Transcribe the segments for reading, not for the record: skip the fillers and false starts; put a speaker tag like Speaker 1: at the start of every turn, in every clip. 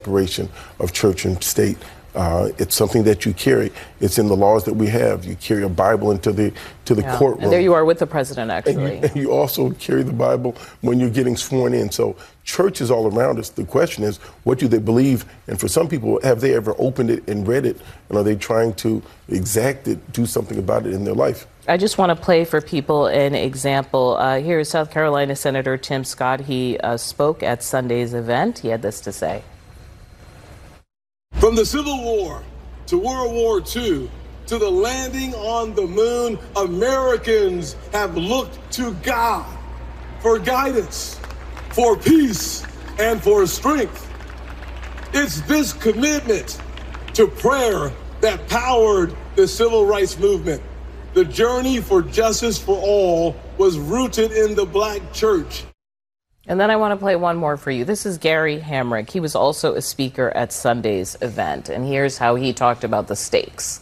Speaker 1: separation of church and state. It's something that you carry. It's in the laws that we have. You carry a Bible into the courtroom.
Speaker 2: And there you are with the president, actually.
Speaker 1: And you also carry the Bible when you're getting sworn in. So church is all around us. The question is, what do they believe? And for some people, have they ever opened it and read it? And are they trying to exact it, do something about it in their life?
Speaker 2: I just want to play for people an example. Here is South Carolina Senator Tim Scott. He spoke at Sunday's event. He had this to say.
Speaker 3: From the Civil War to World War II to the landing on the moon, Americans have looked to God for guidance, for peace, and for strength. It's this commitment to prayer that powered the civil rights movement. The journey for justice for all was rooted in the Black church.
Speaker 2: And then I want to play one more for you. This is Gary Hamrick. He was also a speaker at Sunday's event, and here's how he talked about the stakes.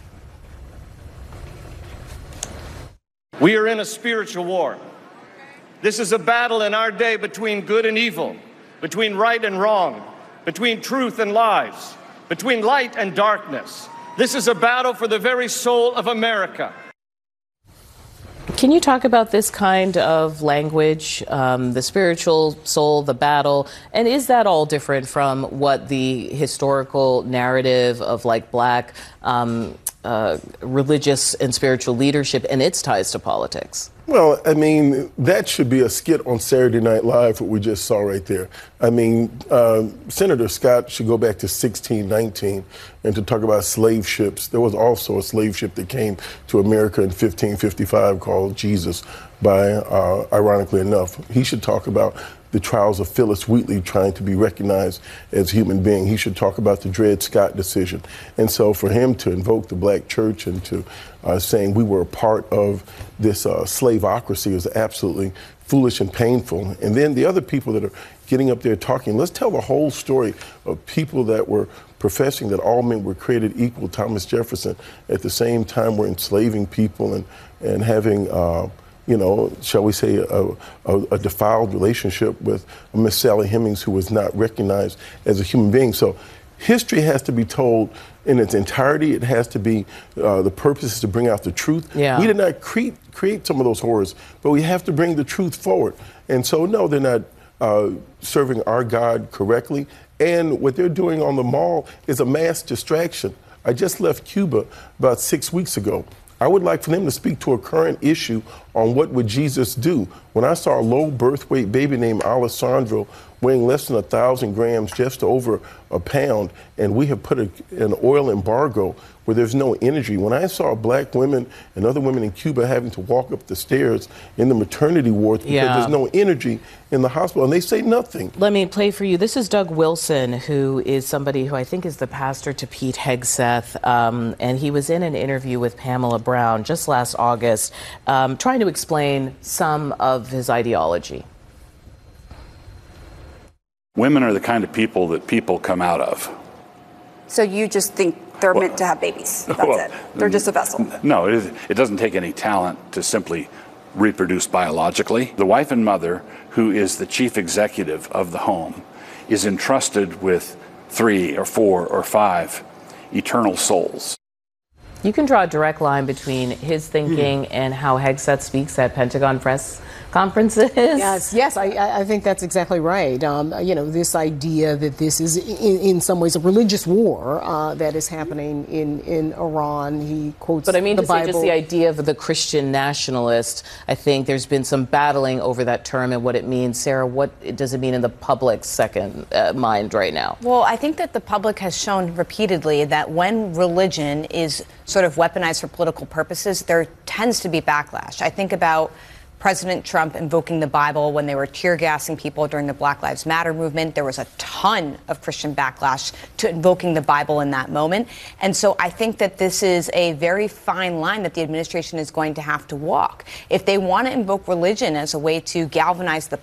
Speaker 4: We are in a spiritual war. This is a battle in our day between good and evil, between right and wrong, between truth and lies, between light and darkness. This is a battle for the very soul of America.
Speaker 2: Can you talk about this kind of language, the spiritual soul, the battle, and is that all different from what the historical narrative of like Black religious and spiritual leadership and its ties to politics?
Speaker 1: Well, I mean, that should be a skit on Saturday Night Live, what we just saw right there. I mean, Senator Scott should go back to 1619 and to talk about slave ships. There was also a slave ship that came to America in 1555 called Jesus ironically enough. He should talk about the trials of Phyllis Wheatley trying to be recognized as a human being. He should talk about the Dred Scott decision. And so for him to invoke the Black church and to saying we were a part of this slaveocracy is absolutely foolish and painful. And then the other people that are getting up there talking, let's tell the whole story of people that were professing that all men were created equal. Thomas Jefferson at the same time were enslaving people and having shall we say, a defiled relationship with Miss Sally Hemings, who was not recognized as a human being. So history has to be told in its entirety. It has to be, the purpose is to bring out the truth.
Speaker 2: Yeah.
Speaker 1: We did not create some of those horrors, but we have to bring the truth forward. And so, no, they're not serving our God correctly. And what they're doing on the mall is a mass distraction. I just left Cuba about 6 weeks ago. I would like for them to speak to a current issue on what would Jesus do. When I saw a low birth weight baby named Alessandro weighing less than 1,000 grams, just over a pound, and we have put an oil embargo where there's no energy. When I saw Black women and other women in Cuba having to walk up the stairs in the maternity wards because there's no energy in the hospital, and they say nothing.
Speaker 2: Let me play for you. This is Doug Wilson, who is somebody who I think is the pastor to Pete Hegseth, and he was in an interview with Pamela Brown just last August, trying to explain some of his ideology.
Speaker 5: Women are the kind of people that people come out of.
Speaker 6: So you just think they're meant to have babies? That's it. They're just a vessel.
Speaker 5: No, it doesn't take any talent to simply reproduce biologically. The wife and mother, who is the chief executive of the home, is entrusted with 3 or 4 or 5 eternal souls.
Speaker 2: You can draw a direct line between his thinking and how Hegseth speaks at Pentagon press conferences.
Speaker 7: Yes, I think that's exactly right. This idea that this is in some ways a religious war that is happening in Iran. He quotes
Speaker 2: But I mean
Speaker 7: the
Speaker 2: to
Speaker 7: Bible.
Speaker 2: say just the idea of the Christian nationalist, I think there's been some battling over that term and what it means. Sarah, what does it mean in the public's second mind right now?
Speaker 8: Well, I think that the public has shown repeatedly that when religion is sort of weaponized for political purposes, there tends to be backlash. I think about President Trump invoking the Bible when they were tear gassing people during the Black Lives Matter movement. There was a ton of Christian backlash to invoking the Bible in that moment. And so I think that this is a very fine line that the administration is going to have to walk. If they want to invoke religion as a way to galvanize the